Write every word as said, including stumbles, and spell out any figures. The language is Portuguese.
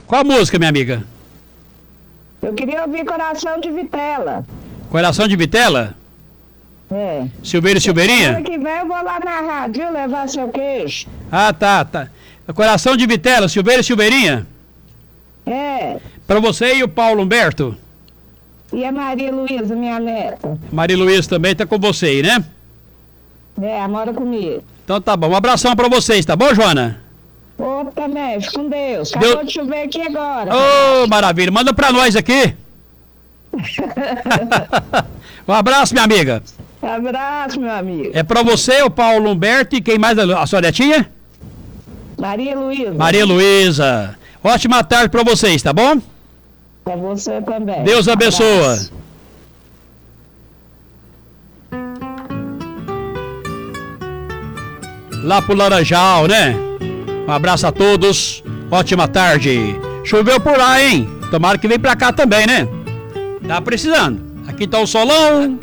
Qual a música, minha amiga? Eu queria ouvir Coração de Vitela. Coração de Vitela? É. Silveira e Silveirinha? Semana que vem eu vou lá na rádio levar seu queijo. Ah, tá, tá. Coração de Vitela, Silveira e Silveirinha? É. Pra você e o Paulo Humberto? E a Maria Luísa, minha neta. Maria Luísa também tá com você aí, né? É, mora comigo. Então tá bom. Um abração pra vocês, tá bom, Joana? Ô, também, fica com Deus. Acabou Deus... de chover aqui agora. Ô, oh, maravilha. Manda pra nós aqui. Um abraço, minha amiga. Abraço, meu amigo. É pra você, o Paulo Humberto e quem mais? A sua netinha? Maria Luísa. Maria Luísa. Ótima tarde pra vocês, tá bom? Pra você também. Deus abençoa. Abraço. Lá pro Laranjal, né? Um abraço a todos. Ótima tarde. Choveu por lá, hein? Tomara que vem pra cá também, né? Tá precisando. Aqui tá o solão.